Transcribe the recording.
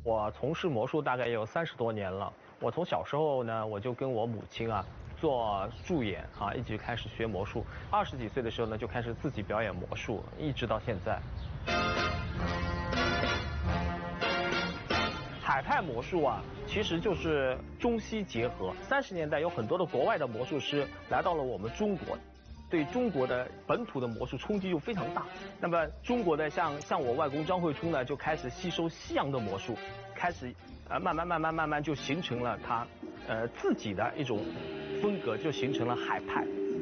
我从事魔术大概也有30多年了。我从小时候呢，我就跟我母亲啊做助演啊，一直开始学魔术。20几岁的时候呢，就开始自己表演魔术，一直到现在。海派魔术啊，其实就是中西结合。30年代有很多的国外的魔术师来到了我们中国。对中国的本土的魔术冲击就非常大。那么中国的像我外公张惠初呢，就开始吸收西洋的魔术，开始慢慢就形成了他自己的一种风格，就形成了海派。